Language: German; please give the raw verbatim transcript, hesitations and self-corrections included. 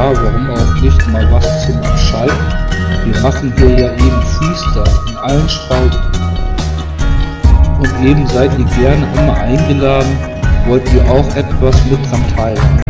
ja, warum auch nicht mal was zum Abschalten. Wir machen hier ja eben Freestyle in allen Spalten. Und eben seid ihr gerne immer eingeladen, wollt ihr auch etwas mit dran teilen.